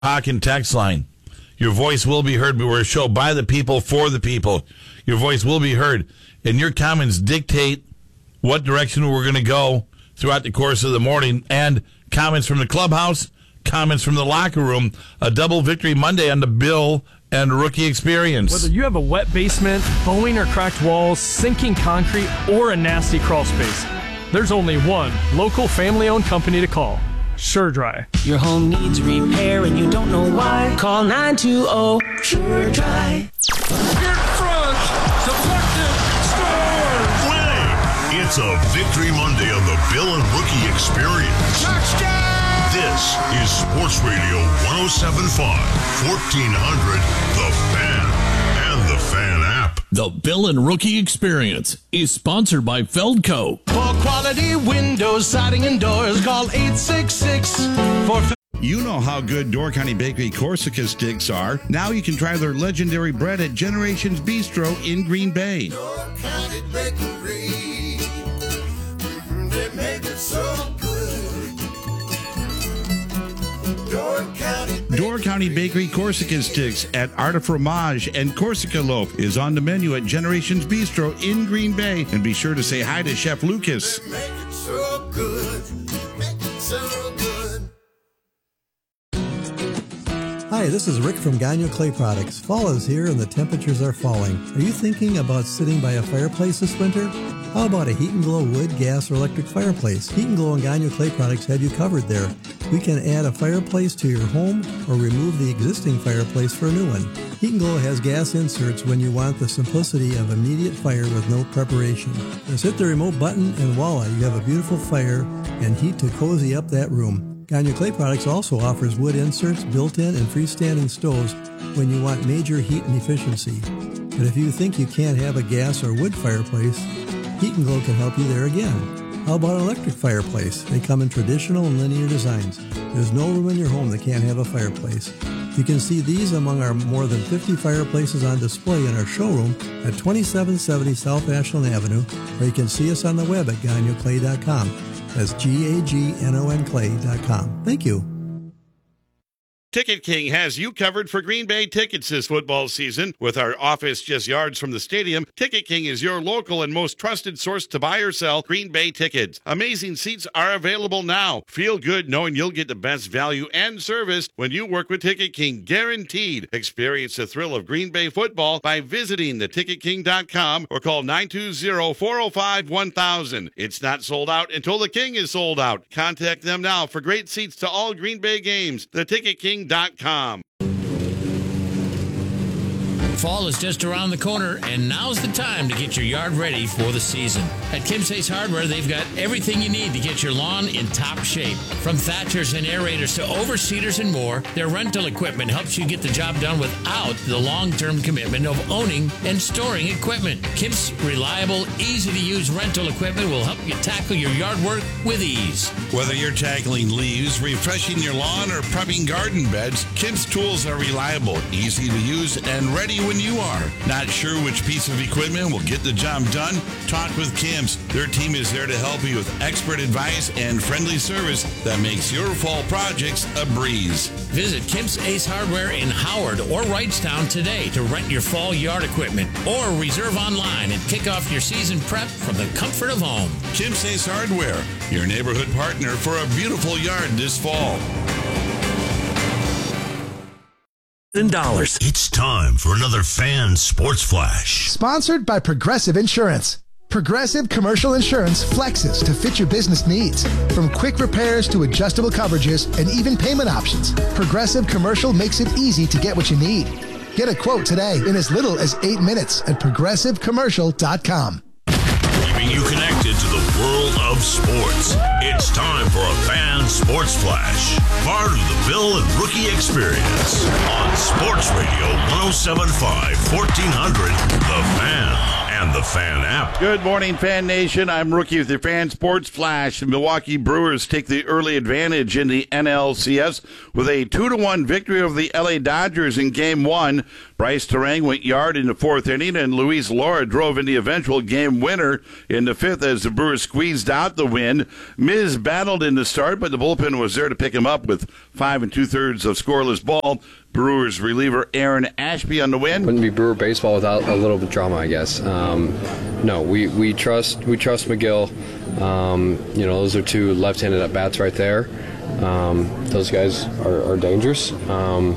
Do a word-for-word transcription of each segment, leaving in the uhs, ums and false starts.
Hawken text line. Your voice will be heard. We're a show by the people, for the people. Your voice will be heard. And your comments dictate what direction we're going to go throughout the course of the morning. And comments from the clubhouse, comments from the locker room. A double victory Monday on the Bill and Rookie Experience. Whether you have a wet basement, bowing or cracked walls, sinking concrete, or a nasty crawl space, there's only one local family-owned company to call. SureDry. Your home needs repair and you don't know why. Call nine two zero SureDry. Get front! Deflected! Score! Winning! It's a Victory Monday on the Bill and Rookie Experience. Touchdown! This is Sports Radio one oh seven point five, fourteen hundred, The Fan, and the Fan app. The Bill and Rookie Experience is sponsored by Feldco. For quality windows, siding, and doors, call eight six six for... You know how good Door County Bakery Corsica sticks are. Now you can try their legendary bread at Generations Bistro in Green Bay. Door County Bakery, they make it so good. Door County Bakery. Door County Bakery Corsica sticks at Art of Fromage and Corsica Loaf is on the menu at Generations Bistro in Green Bay. And be sure to say hi to Chef Lucas. They make it so good. Make it so good. Hi, this is Rick from Gagnon Clay Products. Fall is here and the temperatures are falling. Are you thinking about sitting by a fireplace this winter? How about a Heat and Glow wood, gas, or electric fireplace? Heat and Glow and Gagnon Clay Products have you covered there. We can add a fireplace to your home or remove the existing fireplace for a new one. Heat and Glow has gas inserts when you want the simplicity of immediate fire with no preparation. Just hit the remote button and voila, you have a beautiful fire and heat to cozy up that room. Gagnon Clay Products also offers wood inserts, built-in and freestanding stoves when you want major heat and efficiency. But if you think you can't have a gas or wood fireplace, Heat and Glow can help you there again. How about an electric fireplace? They come in traditional and linear designs. There's no room in your home that can't have a fireplace. You can see these among our more than fifty fireplaces on display in our showroom at twenty-seven seventy South Ashland Avenue, or you can see us on the web at gagnon clay dot com. That's G A G N O N clay dot com. Thank you. Ticket King has you covered for Green Bay tickets this football season. With our office just yards from the stadium, Ticket King is your local and most trusted source to buy or sell Green Bay tickets. Amazing seats are available now. Feel good knowing you'll get the best value and service when you work with Ticket King, guaranteed. Experience the thrill of Green Bay football by visiting the ticket king dot com or call nine two zero, four oh five, one thousand. It's not sold out until the King is sold out. Contact them now for great seats to all Green Bay games. the ticket king dot com. Fall is just around the corner, and now's the time to get your yard ready for the season. At Kim's Ace Hardware, they've got everything you need to get your lawn in top shape. From thatchers and aerators to overseeders and more, their rental equipment helps you get the job done without the long-term commitment of owning and storing equipment. Kim's reliable, easy-to-use rental equipment will help you tackle your yard work with ease. Whether you're tackling leaves, refreshing your lawn, or prepping garden beds, Kim's tools are reliable, easy to use, and ready when you are. Not sure which piece of equipment will get the job done? Talk with Kim's. Their team is there to help you with expert advice and friendly service that makes your fall projects a breeze. Visit Kim's Ace Hardware in Howard or Wrightstown today to rent your fall yard equipment, or reserve online and kick off your season prep from the comfort of home. Kim's Ace Hardware, your neighborhood partner for a beautiful yard this fall. Dollars. It's time for another Fan Sports Flash. Sponsored by Progressive Insurance. Progressive Commercial Insurance flexes to fit your business needs. From quick repairs to adjustable coverages and even payment options, Progressive Commercial makes it easy to get what you need. Get a quote today in as little as eight minutes at progressive commercial dot com. Keeping you connected to the world of sports. It's time for a Fan Sports Flash. Part of the Bill and Rookie Experience on Sports Radio one oh seven point five, fourteen hundred, The Fan. And the Fan app. Good morning, Fan Nation. I'm Rookie with your Fan Sports Flash. The Milwaukee Brewers take the early advantage in the N L C S with a two to one victory over the L A Dodgers in Game one. Bryce Terang went yard in the fourth inning, and Luis Laura drove in the eventual game winner in the fifth as the Brewers squeezed out the win. Miz battled in the start, but the bullpen was there to pick him up with five and two-thirds of scoreless ball. Brewers reliever Aaron Ashby on the win. Wouldn't be Brewer baseball without a little bit of drama, I guess. Um, no, we, we trust we trust McGill. Um, you know, those are two left-handed at bats right there. Um, those guys are, are dangerous. Um,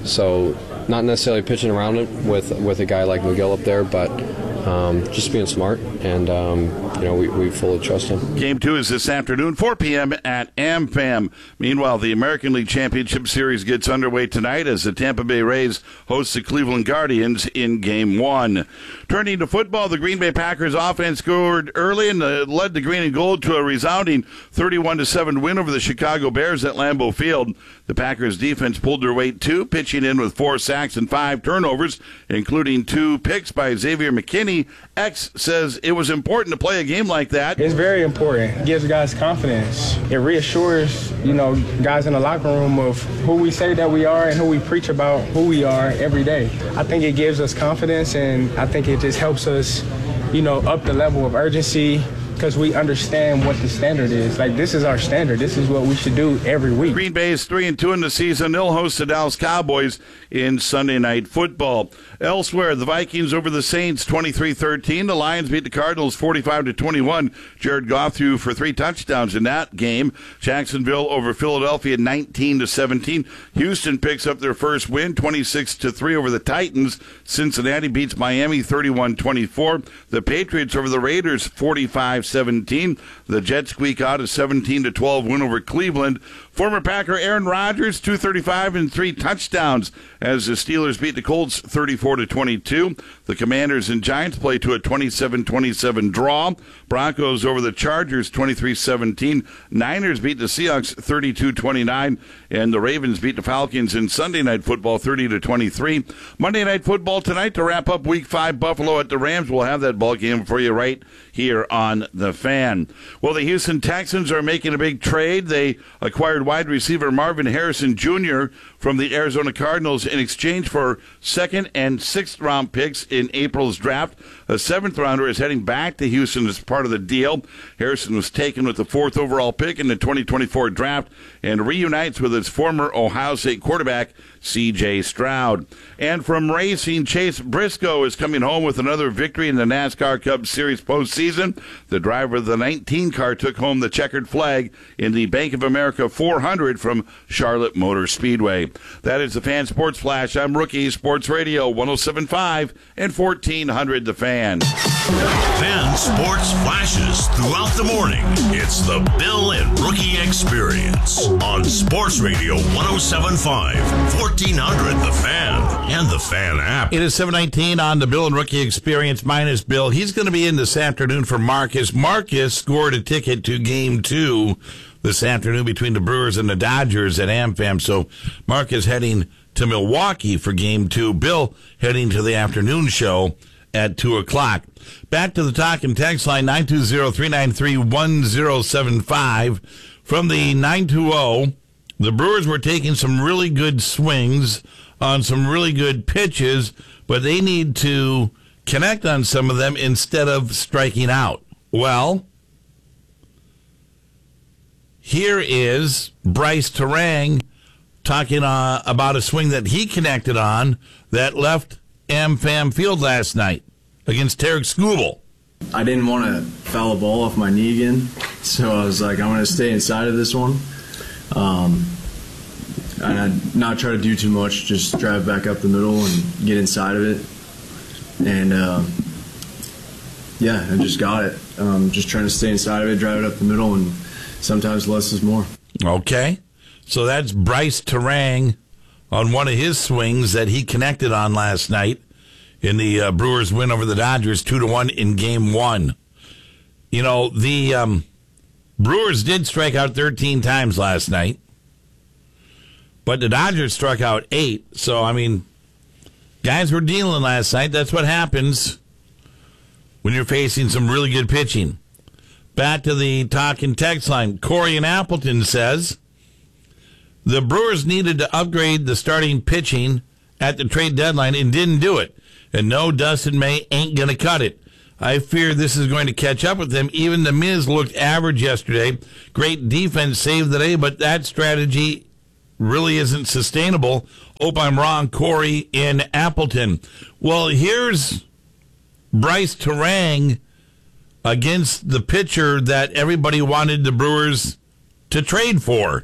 so not necessarily pitching around it with with a guy like McGill up there, but um, just being smart, and um, you know, we, we fully trust him. Game two is this afternoon, four p.m. at AmFam. Meanwhile, the American League Championship Series gets underway tonight as the Tampa Bay Rays host the Cleveland Guardians in Game one. Turning to football, the Green Bay Packers offense scored early and uh, led the Green and Gold to a resounding thirty-one to seven win over the Chicago Bears at Lambeau Field. The Packers defense pulled their weight too, pitching in with four sacks and five turnovers, including two picks by Xavier McKinney. X says it was important to play a game like that. It's very important. It gives guys confidence. It reassures, you know, guys in the locker room of who we say that we are and who we preach about who we are every day. I think it gives us confidence, and I think it just helps us, you know, up the level of urgency, because we understand what the standard is. Like, this is our standard. This is what we should do every week. Green Bay is three and two in the season. They'll host the Dallas Cowboys in Sunday Night Football. Elsewhere, the Vikings over the Saints twenty-three thirteen. The Lions beat the Cardinals forty-five to twenty-one. Jared Goff threw for three touchdowns in that game. Jacksonville over Philadelphia nineteen to seventeen. Houston picks up their first win twenty-six to three over the Titans. Cincinnati beats Miami thirty-one twenty-four. The Patriots over the Raiders forty-five seventeen. The Jets squeak out a seventeen to twelve win over Cleveland. Former Packer Aaron Rodgers two thirty-five and three touchdowns as the Steelers beat the Colts thirty-four to twenty-two. The Commanders and Giants play to a twenty-seven twenty-seven draw. Broncos over the Chargers twenty-three seventeen. Niners beat the Seahawks thirty-two twenty-nine, and the Ravens beat the Falcons in Sunday Night Football thirty to twenty-three. Monday Night Football tonight to wrap up Week five. Buffalo at the Rams. We'll have that ball game for you right here on The Fan. Well, the Houston Texans are making a big trade. They acquired wide receiver Marvin Harrison Junior from the Arizona Cardinals in exchange for second and sixth round picks in April's draft. A seventh rounder is heading back to Houston as part of the deal. Harrison was taken with the fourth overall pick in the twenty twenty-four draft and reunites with his former Ohio State quarterback C J Stroud. And from racing, Chase Briscoe is coming home with another victory in the NASCAR Cup Series postseason. The driver of the nineteen car took home the checkered flag in the Bank of America four hundred from Charlotte Motor Speedway. That is the Fan Sports Flash. I'm Rookie Sports Radio one oh seven point five and fourteen hundred The Fan. Fan Sports Flashes throughout the morning. It's the Bill and Rookie Experience on Sports Radio one oh seven point five, fourteen hundred The Fan, and the Fan app. It is seven nineteen on the Bill and Rookie Experience minus Bill. He's going to be in this afternoon for Marcus. Marcus scored a ticket to Game two this afternoon between the Brewers and the Dodgers at AmFam. So Marcus heading to Milwaukee for Game two. Bill heading to the afternoon show at two o'clock. Back to the talk and text line, nine two zero, three nine three, one zero seven five. From the nine two zero, the Brewers were taking some really good swings on some really good pitches, but they need to connect on some of them instead of striking out. Well, here is Bryce Terang talking uh, about a swing that he connected on that left AmFam Field last night against Tarek Skubal. I didn't want to foul a ball off my knee again, so I was like, I'm going to stay inside of this one. Um, and I'd not try to do too much, just drive back up the middle and get inside of it. And, uh, yeah, I just got it. Um, just trying to stay inside of it, drive it up the middle, and sometimes less is more. Okay. So that's Bryce Terang on one of his swings that he connected on last night in the uh, Brewers win over the Dodgers two to one in Game one. You know, the um, Brewers did strike out thirteen times last night, but the Dodgers struck out eight. So, I mean, guys were dealing last night. That's what happens when you're facing some really good pitching. Back to the talk and text line. Corey in Appleton says, the Brewers needed to upgrade the starting pitching at the trade deadline and didn't do it. And no, Dustin May ain't going to cut it. I fear this is going to catch up with them. Even the Miz looked average yesterday. Great defense saved the day, but that strategy really isn't sustainable. Hope I'm wrong, Corey in Appleton. Well, here's Bryce Terang against the pitcher that everybody wanted the Brewers to trade for.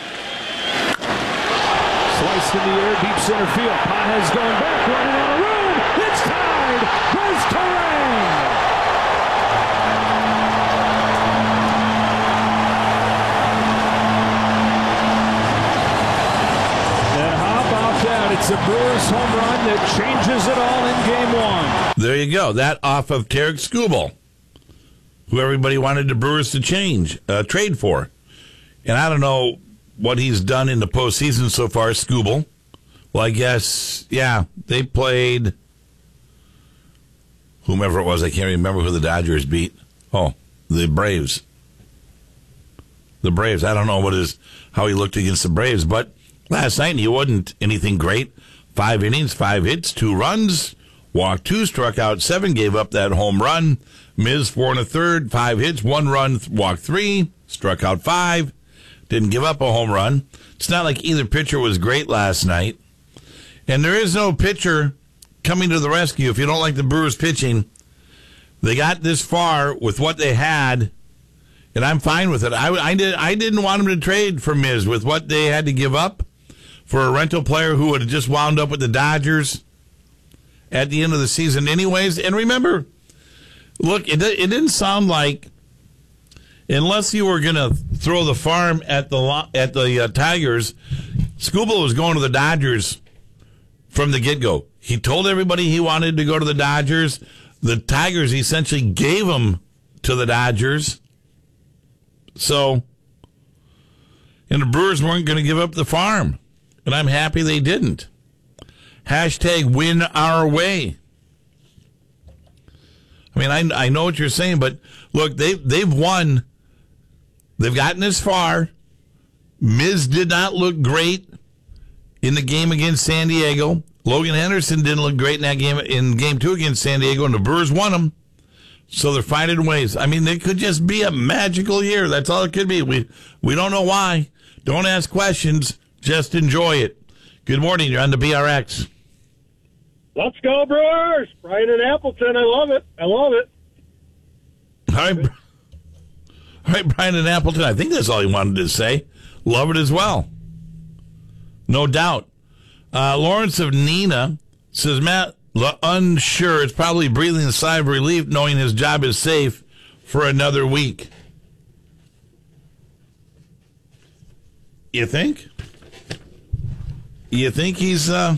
Sliced in the air, deep center field. Pages going back, running on a run. It's tied. Bryce Terang. And how about that? It's a Brewers home run that changes it all in game one. There you go. That off of Tarek Skubal, who everybody wanted the Brewers to change, uh, trade for. And I don't know what he's done in the postseason so far, Skubal. Well, I guess, yeah, they played whomever it was. I can't remember who the Dodgers beat. Oh, the Braves. The Braves. I don't know what is how he looked against the Braves, but last night he wasn't anything great. Five innings, five hits, two runs, walked two, struck out seven, gave up that home run. Miz four and a third, five hits, one run, walked three, struck out five, didn't give up a home run. It's not like either pitcher was great last night. And there is no pitcher coming to the rescue if you don't like the Brewers pitching. They got this far with what they had, and I'm fine with it. I, I, did, I didn't want them to trade for Miz with what they had to give up for a rental player who would have just wound up with the Dodgers at the end of the season anyways. And remember, look, it, it didn't sound like, unless you were going to throw the farm at the at the uh, Tigers, Skubal was going to the Dodgers from the get-go. He told everybody he wanted to go to the Dodgers. The Tigers essentially gave him to the Dodgers. So, and the Brewers weren't going to give up the farm. And I'm happy they didn't. Hashtag win our way. I mean, I I know what you're saying, but look, they they've won. They've gotten this far. Miz did not look great in the game against San Diego. Logan Henderson didn't look great in that game in game two against San Diego, and the Brewers won them. So they're finding ways. I mean, it could just be a magical year. That's all it could be. We we don't know why. Don't ask questions. Just enjoy it. Good morning. You're on the B R X. Let's go, Brewers! Brian in Appleton. I love it. I love it. All right, all right, Brian in Appleton. I think that's all he wanted to say. Love it as well. No doubt. Uh, Lawrence of Nina says, Matt, unsure. It's probably breathing a sigh of relief knowing his job is safe for another week. You think? You think he's uh,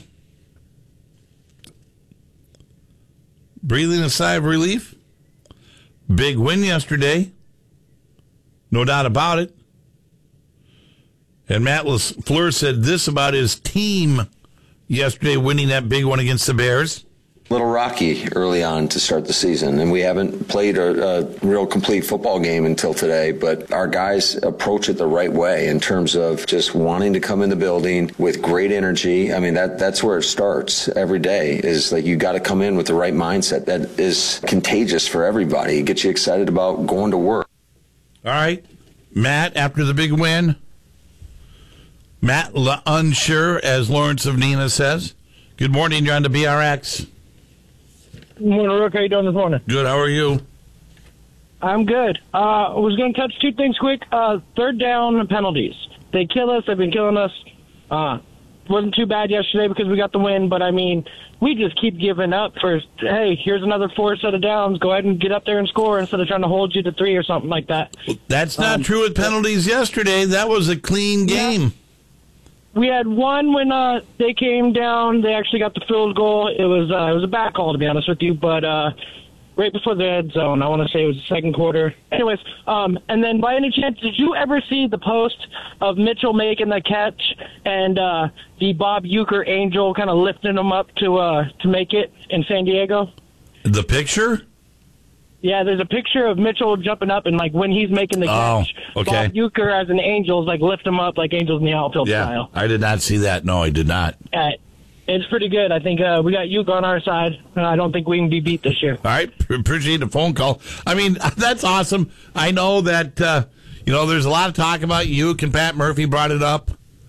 breathing a sigh of relief? Big win yesterday. No doubt about it. And Matt LaFleur said this about his team yesterday winning that big one against the Bears. A little rocky early on to start the season, and we haven't played a, a real complete football game until today, but our guys approach it the right way in terms of just wanting to come in the building with great energy. I mean, that that's where it starts every day, is like you got to come in with the right mindset that is contagious for everybody. It gets you excited about going to work. All right. Matt, after the big win, Matt unsure, as Lawrence of Nina says. Good morning. You're on the B R X. Good morning, Rook. How you doing this morning? Good. How are you? I'm good. Uh, I was going to touch two things quick. Uh, third down penalties. They kill us. They've been killing us. Uh, wasn't too bad yesterday because we got the win, but, I mean, we just keep giving up for, hey, here's another four set of downs. Go ahead and get up there and score instead of trying to hold you to three or something like that. Well, that's not um, true with penalties yesterday. That was a clean game. Yeah. We had one when uh, they came down. They actually got the field goal. It was uh, it was a bad call, to be honest with you, but uh, right before the red zone. I want to say it was the second quarter. Anyways, um, and then by any chance, did you ever see the post of Mitchell making the catch and uh, the Bob Uecker angel kind of lifting him up to uh, to make it in San Diego? The picture? Yeah, there's a picture of Mitchell jumping up, and like when he's making the catch, oh, okay. Bob Uecker as an angel is like lift him up like angels in the outfield yeah, style. I did not see that. No, I did not. Uh, it's pretty good. I think uh, we got Uecker on our side. Uh, I don't think we can be beat this year. All right, appreciate the phone call. I mean, that's awesome. I know that uh, you know there's a lot of talk about Uecker, and Pat Murphy brought it up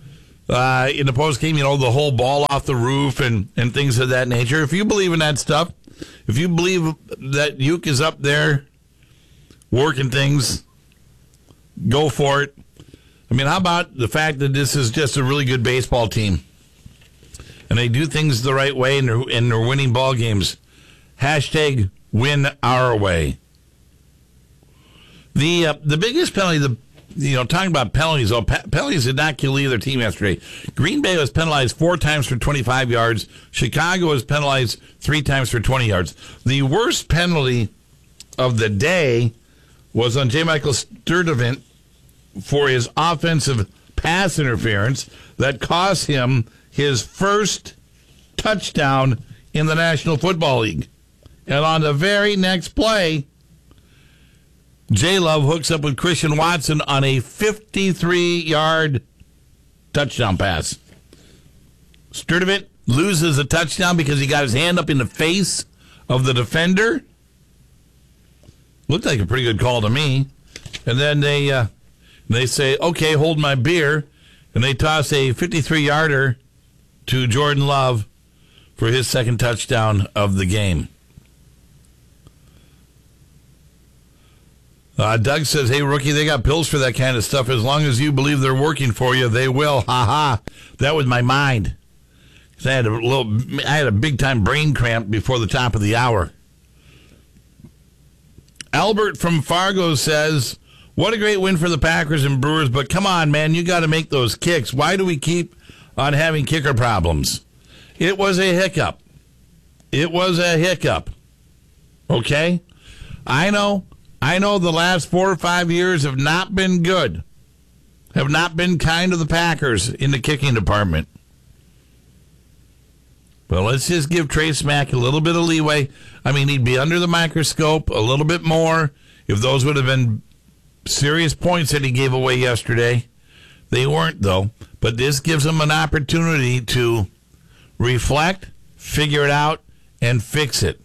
uh, in the post game, you know, the whole ball off the roof and, and things of that nature. If you believe in that stuff, if you believe that Uke is up there working things, go for it. I mean, how about the fact that this is just a really good baseball team? And they do things the right way, and they're, and they're winning ball games. Hashtag win our way. The uh, the biggest penalty, the you know, talking about penalties, oh, pe- penalties did not kill either team yesterday. Green Bay was penalized four times for twenty-five yards. Chicago was penalized three times for twenty yards. The worst penalty of the day was on J. Michael Sturdivant for his offensive pass interference that cost him his first touchdown in the National Football League. And on the very next play, J-Love hooks up with Christian Watson on a fifty-three-yard touchdown pass. Sturdivant loses a touchdown because he got his hand up in the face of the defender. Looked like a pretty good call to me. And then they uh, they say, okay, hold my beer. And they toss a fifty-three-yarder to Jordan Love for his second touchdown of the game. Uh, Doug says, hey, rookie, they got pills for that kind of stuff. As long as you believe they're working for you, they will. Ha ha. That was my mind. Because I had a little, I had a big-time brain cramp before the top of the hour. Albert from Fargo says, what a great win for the Packers and Brewers, but come on, man, you got to make those kicks. Why do we keep on having kicker problems? It was a hiccup. It was a hiccup. Okay? I know. I know the last four or five years have not been good, have not been kind to the Packers in the kicking department. But let's just give Trey Smack a little bit of leeway. I mean, he'd be under the microscope a little bit more if those would have been serious points that he gave away yesterday. They weren't, though. But this gives him an opportunity to reflect, figure it out, and fix it.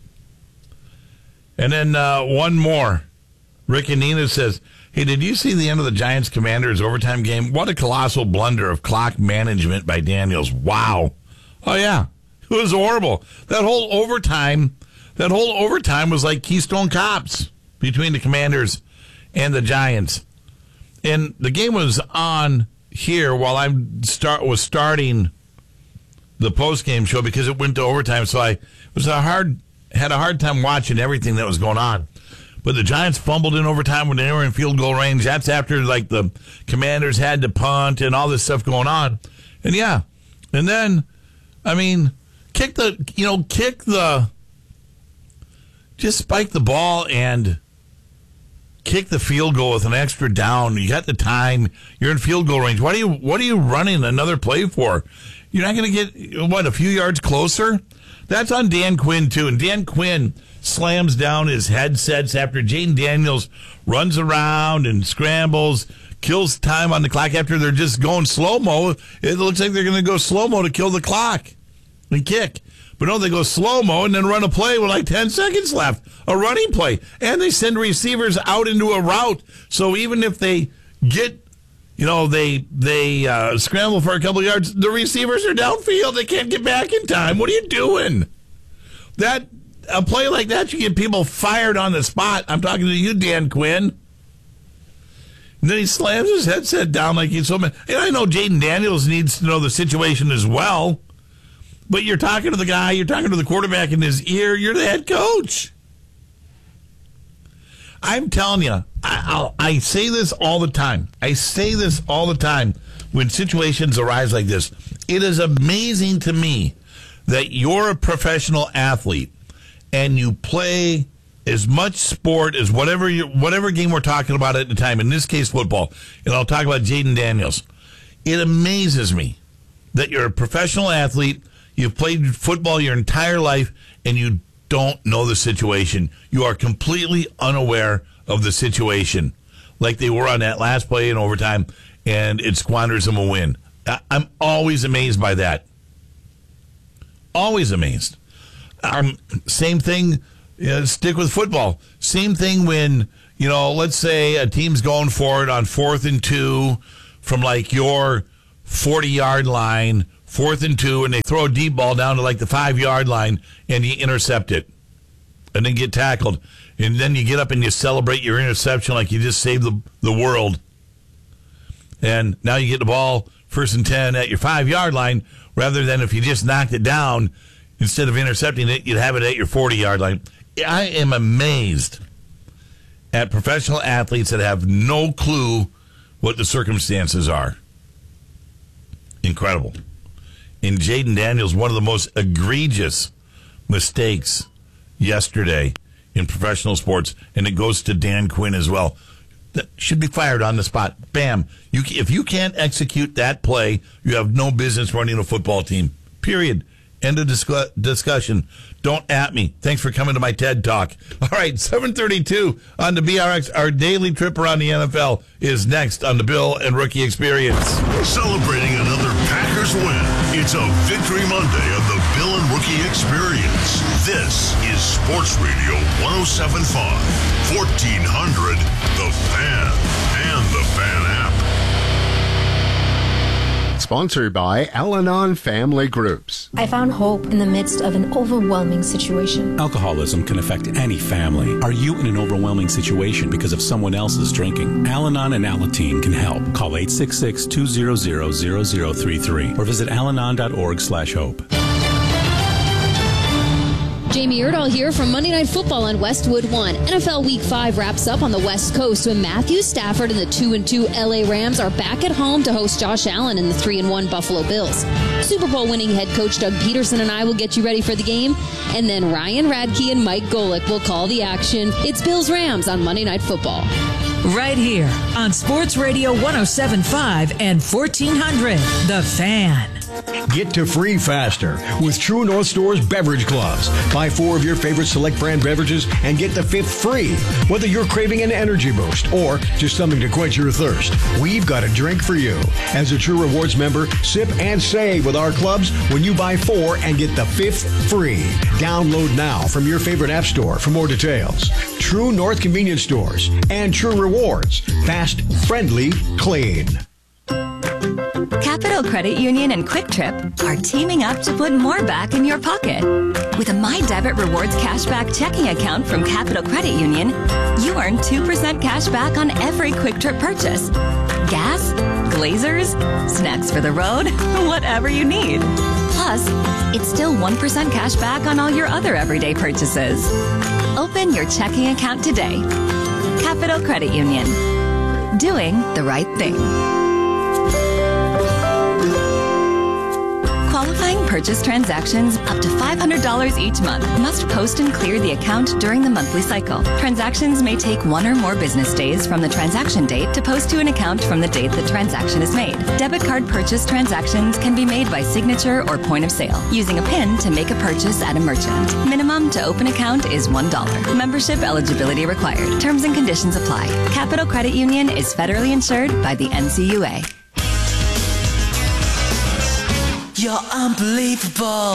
And then uh, one more. Rick and Nina says, hey, did you see the end of the Giants-Commanders overtime game? What a colossal blunder of clock management by Daniels. Wow. Oh, yeah. It was horrible. That whole overtime, that whole overtime was like Keystone Cops between the Commanders and the Giants. And the game was on here while I start was starting the post-game show because it went to overtime. So I it was a hard had a hard time watching everything that was going on. But the Giants fumbled in overtime when they were in field goal range. That's after like the Commanders had to punt and all this stuff going on. And yeah, and then I mean, kick the you know kick the just spike the ball and kick the field goal with an extra down. You got the time. You're in field goal range. What are you What are you running another play for? You're not going to get what a few yards closer. That's on Dan Quinn, too. And Dan Quinn slams down his headsets after Jaden Daniels runs around and scrambles, kills time on the clock after they're just going slow-mo. It looks like they're going to go slow-mo to kill the clock and kick. But no, they go slow-mo and then run a play with like ten seconds left, a running play. And they send receivers out into a route. So even if they get, you know, they they uh, scramble for a couple of yards, the receivers are downfield. They can't get back in time. What are you doing? That a play like that, you get people fired on the spot. I'm talking to you, Dan Quinn. And then he slams his headset down like he's so mad. And I know Jaden Daniels needs to know the situation as well. But you're talking to the guy, you're talking to the quarterback in his ear. You're the head coach. I'm telling you, I, I'll, I say this all the time. I say this all the time when situations arise like this. It is amazing to me that you're a professional athlete and you play as much sport as whatever you, whatever game we're talking about at the time, in this case football, and I'll talk about Jaden Daniels. It amazes me that you're a professional athlete, you've played football your entire life, and you don't know the situation. You are completely unaware of the situation, like they were on that last play in overtime, and it squanders them a win. I'm always amazed by that. Always amazed. Um, same thing, you know, stick with football. Same thing when, you know, let's say a team's going for it on fourth and two from like your forty-yard line, fourth and two, and they throw a deep ball down to like the five-yard line, and you intercept it and then get tackled. And then you get up and you celebrate your interception like you just saved the, the world. And now you get the ball first and ten at your five-yard line, rather than if you just knocked it down, instead of intercepting it, you'd have it at your forty-yard line. I am amazed at professional athletes that have no clue what the circumstances are. Incredible. And Jaden Daniels, one of the most egregious mistakes yesterday in professional sports, and it goes to Dan Quinn as well. That should be fired on the spot. Bam. You, if you can't execute that play, you have no business running a football team. Period. End of discu- discussion. Don't at me. Thanks for coming to my TED Talk. All right, seven thirty-two on the B R X. Our daily trip around the N F L is next on the Bill and Rookie Experience. Celebrating another Packers win. It's a Victory Monday of the Bill and Rookie Experience. This is Sports Radio one oh seven point five, fourteen hundred, The Fan, and the Fan app. Sponsored by Al-Anon Family Groups. I found hope in the midst of an overwhelming situation. Alcoholism can affect any family. Are you in an overwhelming situation because of someone else's drinking? Al-Anon and Alateen can help. Call eight six six, two hundred, zero zero three three or visit alanon dot org slash hope. Jamie Erdahl here from Monday Night Football on Westwood One. N F L Week five wraps up on the West Coast when Matthew Stafford and the two and two L A Rams are back at home to host Josh Allen and the three and one Buffalo Bills. Super Bowl winning head coach Doug Peterson and I will get you ready for the game, and then Ryan Radke and Mike Golick will call the action. It's Bills Rams on Monday Night Football. Right here on Sports Radio one oh seven point five and fourteen hundred, The Fan. Get to free faster with True North Store's beverage clubs. Buy four of your favorite select brand beverages and get the fifth free. Whether you're craving an energy boost or just something to quench your thirst, we've got a drink for you. As a True Rewards member, sip and save with our clubs when you buy four and get the fifth free. Download now from your favorite app store for more details. True North Convenience Stores and True Rewards. Fast, friendly, clean. Capital Credit Union and Quick Trip are teaming up to put more back in your pocket. With a My Debit Rewards cashback checking account from Capital Credit Union, you earn two percent cash back on every Quick Trip purchase. Gas, Glazers, snacks for the road, whatever you need. Plus, it's still one percent cash back on all your other everyday purchases. Open your checking account today. Capital Credit Union. Doing the right thing. Qualifying purchase transactions up to five hundred dollars each month must post and clear the account during the monthly cycle. Transactions may take one or more business days from the transaction date to post to an account from the date the transaction is made. Debit card purchase transactions can be made by signature or point of sale, using a PIN to make a purchase at a merchant. Minimum to open account is one dollar. Membership eligibility required. Terms and conditions apply. Capital Credit Union is federally insured by the N C U A. You're unbelievable.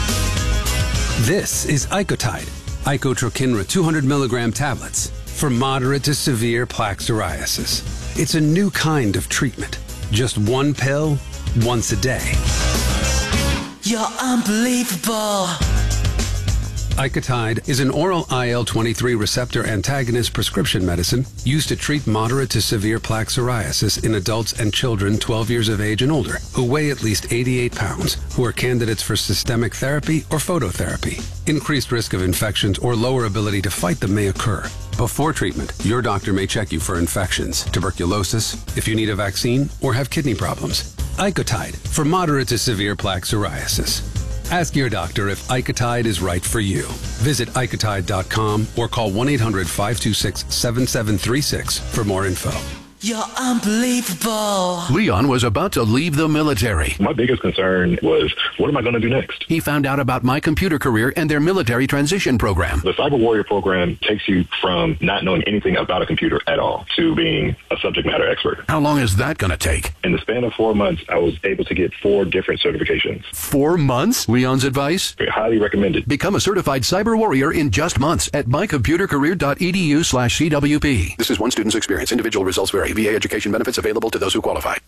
This is Icotide, Icotrokinra two hundred milligram tablets for moderate to severe plaque psoriasis. It's a new kind of treatment. Just one pill, once a day. You're unbelievable. Icotide is an oral I L twenty-three receptor antagonist prescription medicine used to treat moderate to severe plaque psoriasis in adults and children twelve years of age and older who weigh at least eighty-eight pounds, who are candidates for systemic therapy or phototherapy. Increased risk of infections or lower ability to fight them may occur. Before treatment, your doctor may check you for infections, tuberculosis, if you need a vaccine, or have kidney problems. Icotide for moderate to severe plaque psoriasis. Ask your doctor if Icotide is right for you. Visit Icotide dot com or call one eight hundred, five two six, seven seven three six for more info. You're unbelievable. Leon was about to leave the military. My biggest concern was, what am I going to do next? He found out about My Computer Career and their military transition program. The Cyber Warrior program takes you from not knowing anything about a computer at all to being a subject matter expert. How long is that going to take? In the span of four months, I was able to get four different certifications. Four months? Leon's advice? Highly recommended. Become a certified cyber warrior in just months at mycomputercareer.edu slash CWP. This is one student's experience. Individual results vary. V A education benefits available to those who qualify.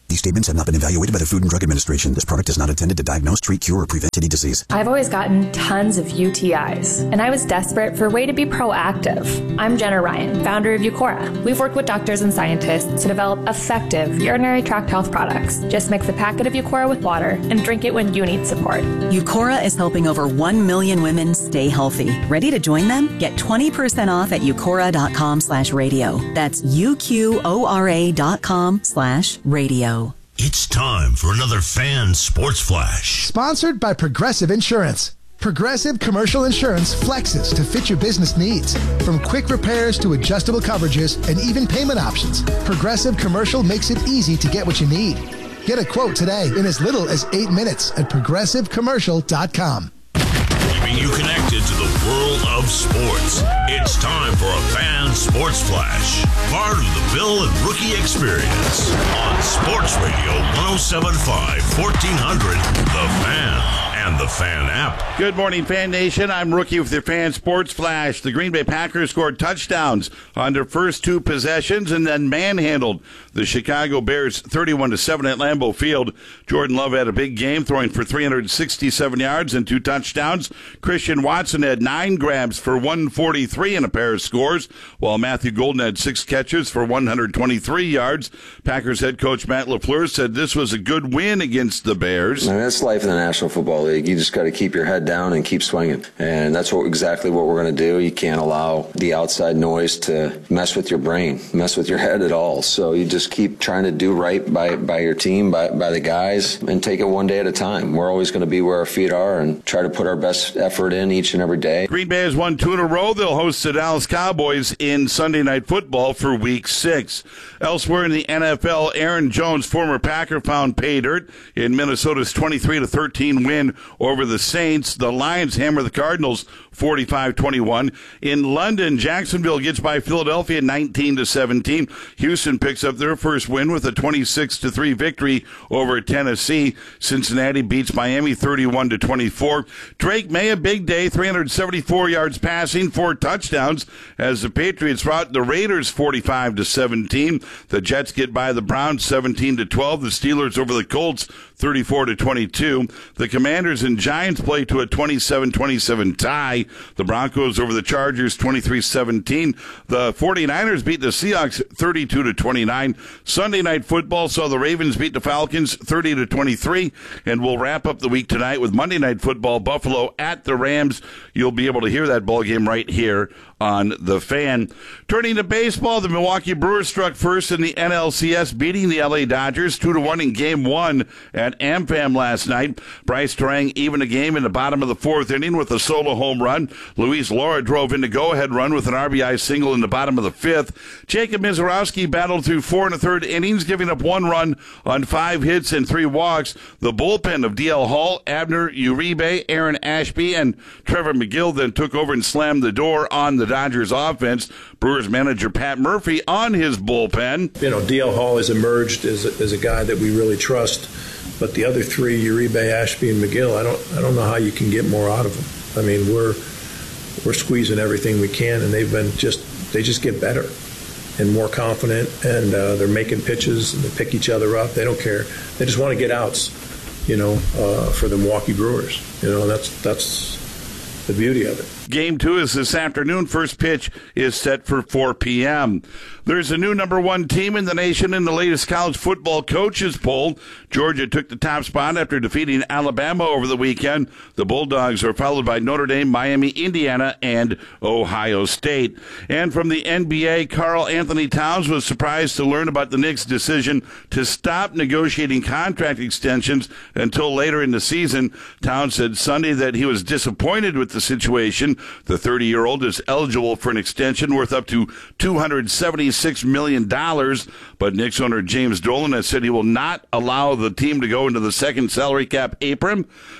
These statements have not been evaluated by the Food and Drug Administration. This product is not intended to diagnose, treat, cure, or prevent any disease. I've always gotten tons of U T Is, and I was desperate for a way to be proactive. I'm Jenna Ryan, founder of Eucora. We've worked with doctors and scientists to develop effective urinary tract health products. Just mix a packet of Eucora with water and drink it when you need support. Eucora is helping over one million women stay healthy. Ready to join them? Get twenty percent off at eucora.com slash radio. That's U-Q-O-R-A dot com slash radio. It's time for another Fan Sports Flash. Sponsored by Progressive Insurance. Progressive Commercial Insurance flexes to fit your business needs. From quick repairs to adjustable coverages and even payment options, Progressive Commercial makes it easy to get what you need. Get a quote today in as little as eight minutes at progressive commercial dot com. Keeping you connected to the world of sports. It's time for a Fan Sports Flash. Part of the Bill and Rookie Experience on Sports Radio one oh seven point five, fourteen hundred, The Fan. And the Fan app. Good morning, Fan Nation. I'm Rookie with your Fan Sports Flash. The Green Bay Packers scored touchdowns on their first two possessions and then manhandled the Chicago Bears thirty-one to seven at Lambeau Field. Jordan Love had a big game, throwing for three hundred sixty-seven yards and two touchdowns. Christian Watson had nine grabs for one forty-three and a pair of scores, while Matthew Golden had six catches for one hundred twenty-three yards. Packers head coach Matt LaFleur said this was a good win against the Bears. I mean, that's life in the National Football League. You just got to keep your head down and keep swinging. And that's what exactly what we're going to do. You can't allow the outside noise to mess with your brain, mess with your head at all. So you just keep trying to do right by, by your team, by, by the guys, and take it one day at a time. We're always going to be where our feet are and try to put our best effort in each and every day. Green Bay has won two in a row. They'll host the Dallas Cowboys in Sunday Night Football for Week six. Elsewhere in the N F L, Aaron Jones, former Packer, found pay dirt in Minnesota's twenty-three to thirteen win over the Saints. The Lions hammer the Cardinals forty-five twenty-one. In London, Jacksonville gets by Philadelphia nineteen to seventeen. Houston picks up their first win with a twenty-six to three victory over Tennessee. Cincinnati beats Miami thirty-one to twenty-four. Drake May, a big day, three hundred seventy-four yards passing, four touchdowns as the Patriots rout the Raiders forty-five to seventeen. The Jets get by the Browns seventeen to twelve. The Steelers over the Colts thirty-four to twenty-two. The Commanders and Giants play to a twenty-seven twenty-seven tie. The Broncos over the Chargers twenty-three seventeen. The 49ers beat the Seahawks thirty-two to twenty-nine. Sunday Night Football saw the Ravens beat the Falcons thirty to twenty-three. And we'll wrap up the week tonight with Monday Night Football, Buffalo at the Rams. You'll be able to hear that ball game right here on The Fan. Turning to baseball, the Milwaukee Brewers struck first in the N L C S, beating the L A Dodgers two to one in game one at AmFam last night. Bryce Terang evened a game in the bottom of the fourth inning with a solo home run. Luis Lora drove in the go-ahead run with an R B I single in the bottom of the fifth. Jacob Mizorowski battled through four and a third innings, giving up one run on five hits and three walks. The bullpen of D L Hall, Abner Uribe, Aaron Ashby, and Trevor McGill then took over and slammed the door on the Dodgers offense. Brewers manager Pat Murphy on his bullpen. You know, D L Hall has emerged as a, as a guy that we really trust, but the other three, Uribe, Ashby, and McGill, I don't I don't know how you can get more out of them. I mean, we're we're squeezing everything we can, and they've been just they just get better and more confident, and uh, they're making pitches and they pick each other up. They don't care. They just want to get outs, you know, uh, for the Milwaukee Brewers. You know, that's that's the beauty of it. Game two is this afternoon. First pitch is set for four p.m. There's a new number one team in the nation in the latest college football coaches poll. Georgia took the top spot after defeating Alabama over the weekend. The Bulldogs are followed by Notre Dame, Miami, Indiana, and Ohio State. And from the N B A, Karl Anthony Towns was surprised to learn about the Knicks' decision to stop negotiating contract extensions until later in the season. Towns said Sunday that he was disappointed with the situation. The thirty-year-old is eligible for an extension worth up to two hundred seventy-six million dollars, but Knicks owner James Dolan has said he will not allow the team to go into the second salary cap apron.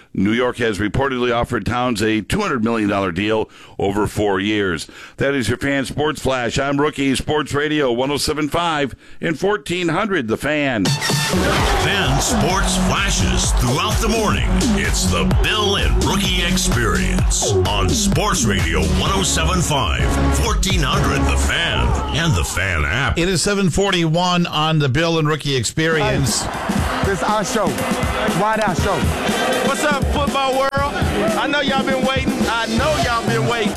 New York has reportedly offered Towns a two hundred million dollars deal over four years. That is your Fan Sports Flash. I'm Rookie Sports Radio one oh seven point five and fourteen hundred The Fan. Fan Sports Flashes throughout the morning. It's the Bill and Rookie Experience on Sports Radio one oh seven point five, fourteen hundred The Fan, and the Fan app. It is seven forty-one on the Bill and Rookie Experience. Hey, this is our show. Why our show? What's up, football world? I know y'all been waiting. I know y'all been waiting.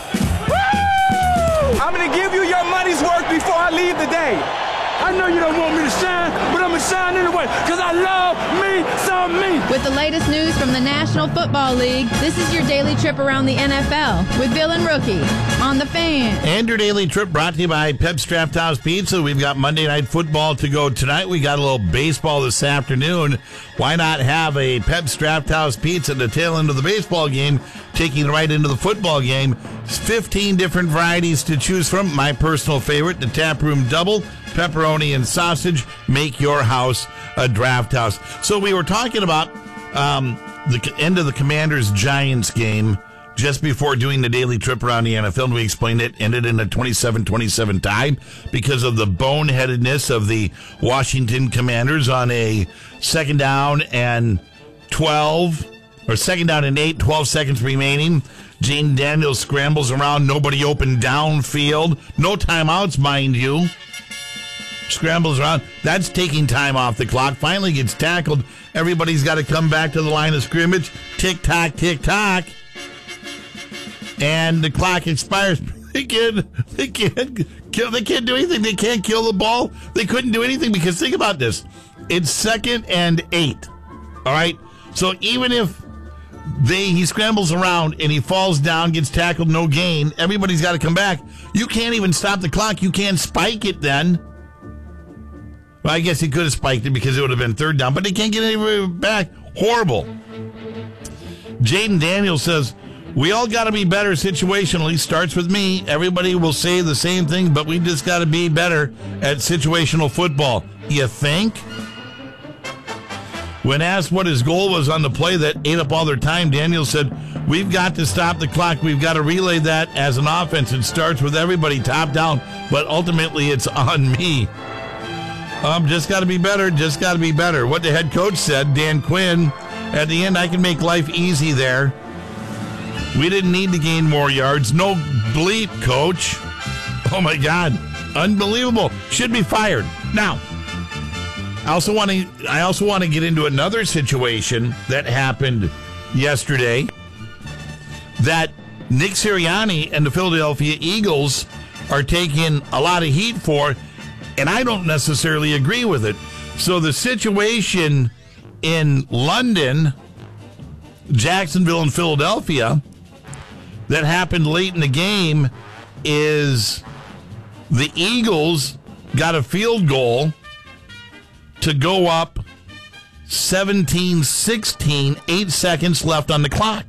Woo! I'm going to give you your money's worth before I leave today. I know you don't want me to shine, but I'm going to shine anyway because I love me some me. With the latest news from the National Football League, this is your daily trip around the N F L with Bill and Rookie on The Fan. And your daily trip brought to you by Pep's Draft House Pizza. We've got Monday Night Football to go tonight. We got a little baseball this afternoon. Why not have a Pep's Draft House Pizza at the tail end of the baseball game, taking right into the football game? fifteen different varieties to choose from. My personal favorite, the Tap Room Double, pepperoni and sausage. Make your house a draft house. So we were talking about um, the end of the Commanders-Giants game just before doing the daily trip around the N F L, and we explained it ended in a twenty-seven twenty-seven tie because of the boneheadedness of the Washington Commanders on a second down and twelve, or second down and eight, twelve seconds remaining. Jane Daniels scrambles around, nobody open downfield, no timeouts, mind you. Scrambles around. That's taking time off the clock. Finally gets tackled. Everybody's got to come back to the line of scrimmage. Tick-tock, tick-tock. And the clock expires. They can't, they can't kill. They can't do anything. They can't kill the ball. They couldn't do anything because think about this. It's second and eight. All right? So even if they he scrambles around and he falls down, gets tackled, no gain, everybody's got to come back. You can't even stop the clock. You can't spike it then. Well, I guess he could have spiked it because it would have been third down, but they can't get anybody back. Horrible. Jaden Daniels says, we all got to be better situationally. Starts with me. Everybody will say the same thing, but we just got to be better at situational football. You think? When asked what his goal was on the play that ate up all their time, Daniels said, we've got to stop the clock. We've got to relay that as an offense. It starts with everybody top down, but ultimately it's on me. Um, just got to be better, just got to be better. What the head coach said, Dan Quinn, at the end, I can make life easy there. We didn't need to gain more yards. No bleep, coach. Oh, my God. Unbelievable. Should be fired. Now, I also want to I also want to get into another situation that happened yesterday that Nick Sirianni and the Philadelphia Eagles are taking a lot of heat for, and I don't necessarily agree with it. So the situation in London, Jacksonville, and Philadelphia that happened late in the game is the Eagles got a field goal to go up seventeen sixteen, eight seconds left on the clock.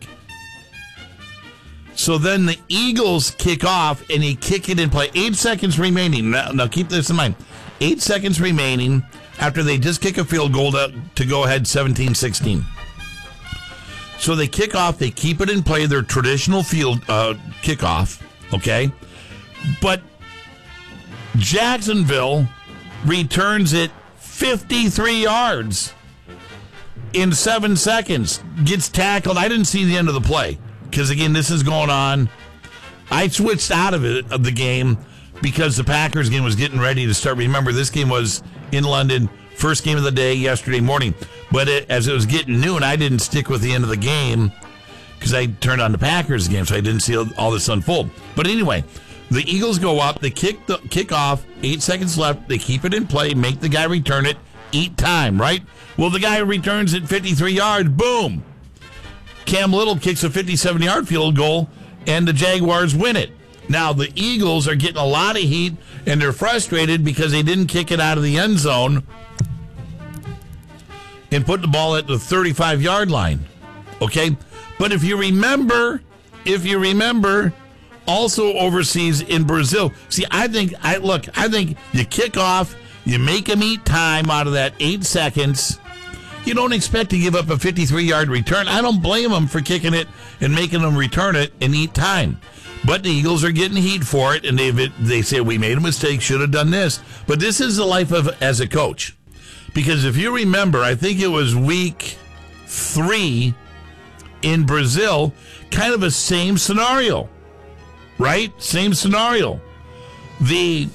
So then the Eagles kick off, and he kick it in play. Eight seconds remaining. Now, now keep this in mind. Eight seconds remaining after they just kick a field goal to, to go ahead seventeen sixteen. So they kick off. They keep it in play, their traditional field uh, kickoff, okay? But Jacksonville returns it fifty-three yards in seven seconds. Gets tackled. I didn't see the end of the play. Because, again, this is going on. I switched out of it of the game because the Packers game was getting ready to start. Remember, this game was in London, first game of the day yesterday morning. But it, as it was getting noon, I didn't stick with the end of the game because I turned on the Packers game, so I didn't see all this unfold. But anyway, the Eagles go up. They kick the kick off. Eight seconds left. They keep it in play, make the guy return it, eat time, right? Well, the guy returns it fifty-three yards. Boom. Cam Little kicks a fifty-seven-yard field goal, and the Jaguars win it. Now, the Eagles are getting a lot of heat, and they're frustrated because they didn't kick it out of the end zone and put the ball at the thirty-five-yard line. Okay? But if you remember, if you remember, also overseas in Brazil, see, I think, I look, I think you kick off, you make them eat time out of that eight seconds. You don't expect to give up a fifty-three-yard return. I don't blame them for kicking it and making them return it and eat time. But the Eagles are getting heat for it, and they they say, we made a mistake, should have done this. But this is the life of as a coach. Because if you remember, I think it was week three in Brazil, kind of a same scenario, right? Same scenario. The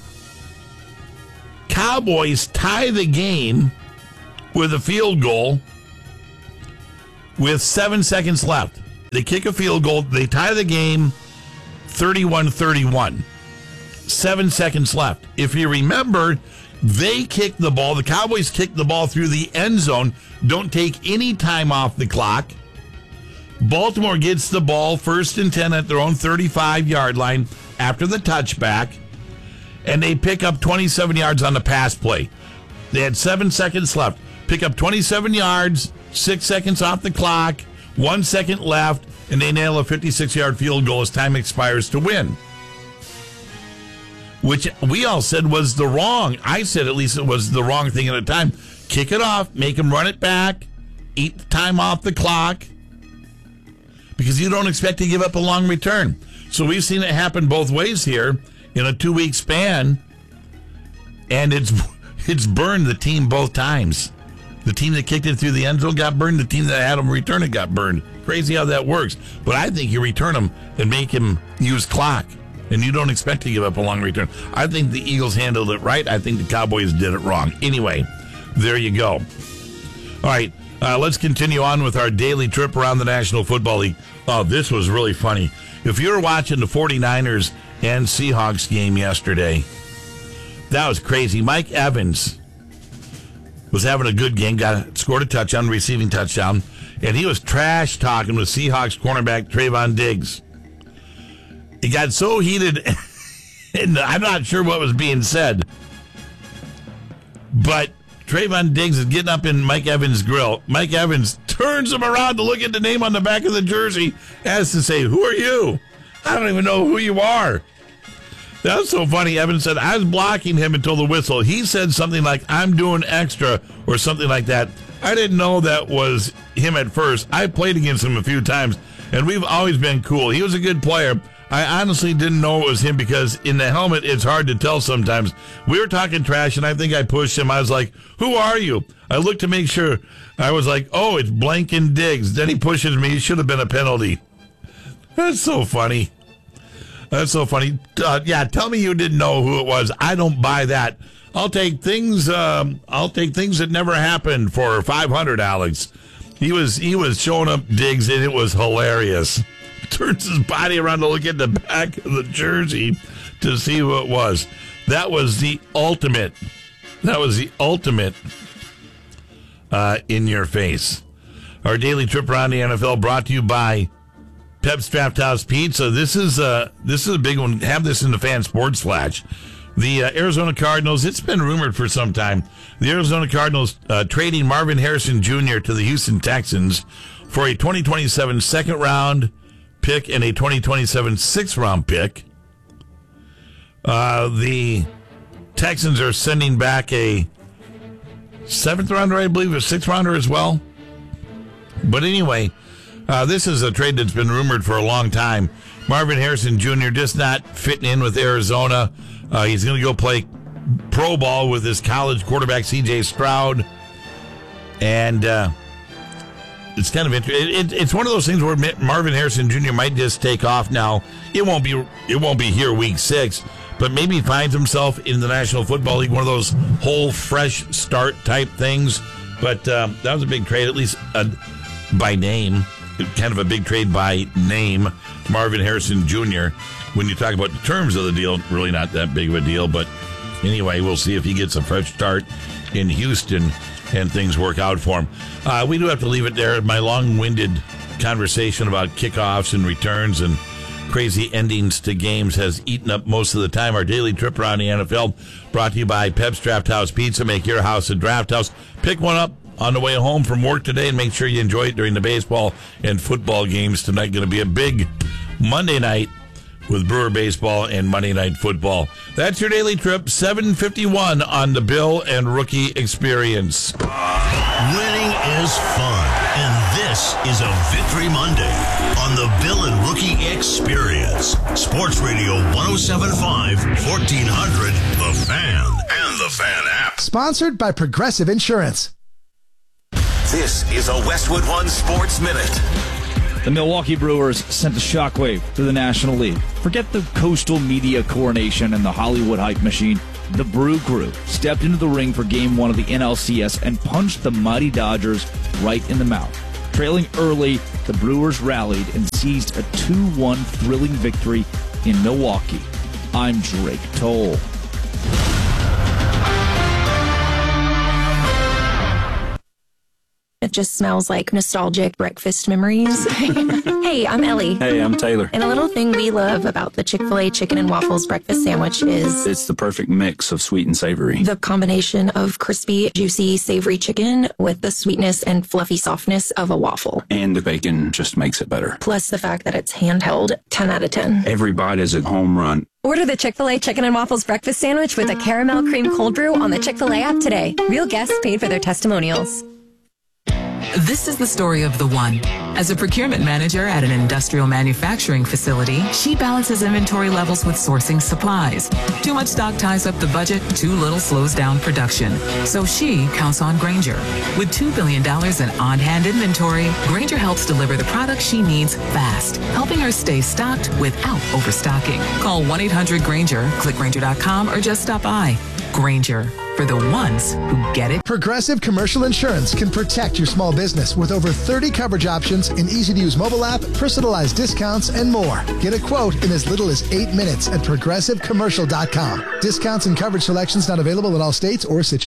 Cowboys tie the game with a field goal with seven seconds left. They kick a field goal. They tie the game thirty-one thirty-one. Seven seconds left. If you remember, they kick the ball. The Cowboys kick the ball through the end zone. Don't take any time off the clock. Baltimore gets the ball first and ten at their own thirty-five-yard line after the touchback, and they pick up twenty-seven yards on the pass play. They had seven seconds left. Pick up twenty-seven yards, six seconds off the clock, one second left, and they nail a fifty-six-yard field goal as time expires to win. Which we all said was the wrong. I said at least it was the wrong thing at the time. Kick it off, make them run it back, eat the time off the clock, because you don't expect to give up a long return. So we've seen it happen both ways here in a two-week span, and it's it's burned the team both times. The team that kicked it through the end zone got burned. The team that had them return it got burned. Crazy how that works. But I think you return them and make him use clock, and you don't expect to give up a long return. I think the Eagles handled it right. I think the Cowboys did it wrong. Anyway, there you go. All right, uh, let's continue on with our daily trip around the National Football League. Oh, this was really funny. If you were watching the forty-niners and Seahawks game yesterday, that was crazy. Mike Evans was having a good game, got scored a touchdown, receiving touchdown, and he was trash talking with Seahawks cornerback Trayvon Diggs. It got so heated, and I'm not sure what was being said, but Trayvon Diggs is getting up in Mike Evans' grill. Mike Evans turns him around to look at the name on the back of the jersey, as to say, who are you? I don't even know who you are. That was so funny. Evans said, I was blocking him until the whistle. He said something like, I'm doing extra, or something like that. I didn't know that was him at first. I played against him a few times, and we've always been cool. He was a good player. I honestly didn't know it was him because in the helmet, it's hard to tell sometimes. We were talking trash, and I think I pushed him. I was like, who are you? I looked to make sure. I was like, oh, it's Blanken Diggs. Then he pushes me. It should have been a penalty. That's so funny. That's so funny. Uh, yeah, tell me you didn't know who it was. I don't buy that. I'll take things. Um, I'll take things that never happened for five hundred. Alex, he was he was showing up Diggs, and it was hilarious. Turns his body around to look at the back of the jersey to see who it was. That was the ultimate. That was the ultimate uh, in your face. Our daily trip around the N F L brought to you by Pep's Draft House Pizza. This is uh, this is a big one. Have this in the Fan Sports Flash. The uh, Arizona Cardinals, it's been rumored for some time, the Arizona Cardinals uh, trading Marvin Harrison Junior to the Houston Texans for a twenty twenty-seven second round pick and a twenty twenty-seven sixth round pick. Uh, the Texans are sending back a seventh rounder, I believe, a sixth rounder as well. But anyway, Uh, this is a trade that's been rumored for a long time. Marvin Harrison Junior just not fitting in with Arizona. Uh, he's going to go play pro ball with his college quarterback, C J Stroud. And uh, it's kind of interesting. It, it, it's one of those things where Marvin Harrison Junior might just take off now. It won't be it won't be here week six, but maybe he finds himself in the National Football League, one of those whole fresh start type things. But um, that was a big trade, at least uh, by name. Kind of a big trade by name, Marvin Harrison Junior When you talk about the terms of the deal, really not that big of a deal. But anyway, we'll see if he gets a fresh start in Houston and things work out for him. Uh, we do have to leave it there. My long-winded conversation about kickoffs and returns and crazy endings to games has eaten up most of the time. Our daily trip around the N F L brought to you by Pep's Draft House Pizza. Make your house a draft house. Pick one up on the way home from work today, and make sure you enjoy it during the baseball and football games tonight. Going to be a big Monday night with Brewer baseball and Monday night football. That's your daily trip, seven fifty-one on the Bill and Rookie Experience. Winning is fun, and this is a Victory Monday on the Bill and Rookie Experience. Sports Radio one oh seven point five, fourteen hundred, The Fan, and the Fan app. Sponsored by Progressive Insurance. This is a Westwood One Sports Minute. The Milwaukee Brewers sent a shockwave to the National League. Forget the coastal media coronation and the Hollywood hype machine. The Brew Crew stepped into the ring for Game one of the N L C S and punched the mighty Dodgers right in the mouth. Trailing early, the Brewers rallied and seized a two one thrilling victory in Milwaukee. I'm Drake Toll. It just smells like nostalgic breakfast memories. Hey, I'm Ellie. Hey, I'm Taylor. And a little thing we love about the Chick-fil-A chicken and waffles breakfast sandwich is it's the perfect mix of sweet and savory. The combination of crispy, juicy, savory chicken with the sweetness and fluffy softness of a waffle. And the bacon just makes it better. Plus the fact that it's handheld, ten out of ten. Every bite is a home run. Order the Chick-fil-A Chicken and Waffles Breakfast Sandwich with a caramel cream cold brew on the Chick-fil-A app today. Real guests paid for their testimonials. This is the story of the one. As a procurement manager at an industrial manufacturing facility, she balances inventory levels with sourcing supplies. Too much stock ties up the budget, too little slows down production. So she counts on Grainger. With two billion dollars in on-hand inventory, Grainger helps deliver the products she needs fast, helping her stay stocked without overstocking. Call one eight hundred Grainger, click Grainger dot com, or just stop by. Grainger, for the ones who get it. Progressive Commercial Insurance can protect your small business with over thirty coverage options, an easy-to-use mobile app, personalized discounts, and more. Get a quote in as little as eight minutes at progressive commercial dot com. Discounts and coverage selections not available in all states or situations.